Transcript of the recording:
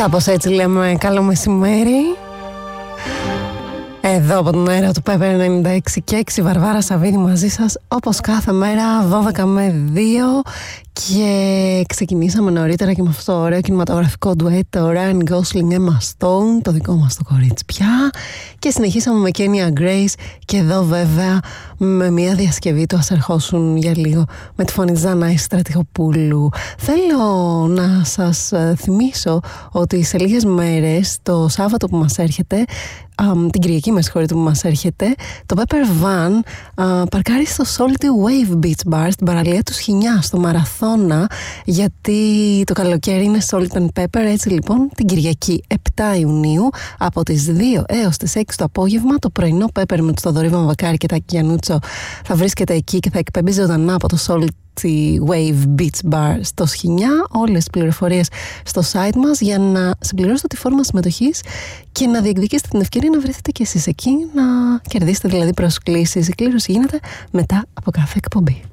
Κάπως έτσι λέμε καλό μεσημέρι. Εδώ από τον αέρα του Pepper 96 και 6, Βαρβάρα Σαββίδη μαζί σας όπως κάθε μέρα 12 με 2 και ξεκινήσαμε νωρίτερα και με αυτό το ωραίο κινηματογραφικό ντουέτ, το Ryan Gosling, Emma Stone, το δικό μας το κορίτσι πια, και συνεχίσαμε με Kenya Grace και εδώ βέβαια με μια διασκευή του, ας ερχόσουν για λίγο, με τη φωνή της Δανάης Στρατηγοπούλου. Θέλω να σας θυμίσω ότι σε λίγες μέρες, το Σάββατο που μας έρχεται, την Κυριακή με συγχωρείτε που μας έρχεται, το Pepper Van παρκάρει στο Salty Wave Beach Bar στην παραλία του Σχοινιά, στο Μαραθώνα, γιατί το καλοκαίρι είναι Salt and Pepper. Έτσι λοιπόν την Κυριακή 7 Ιουνίου από τις 2 έως τις 6 το απόγευμα, το πρωινό Pepper με το Θοδωρή Βαμβακάρη και τα Κιανούτσο θα βρίσκεται εκεί και θα εκπέμπει ζωντανά από το Salty Wave Beach Bar στο Σχοινιά. Όλες τις πληροφορίες στο site μας για να συμπληρώσετε τη φόρμα συμμετοχής και να διεκδικήσετε την ευκαιρία να βρεθείτε και εσείς εκεί, να κερδίσετε δηλαδή προσκλήσεις. Η κλήρωση γίνεται μετά από κάθε εκπομπή.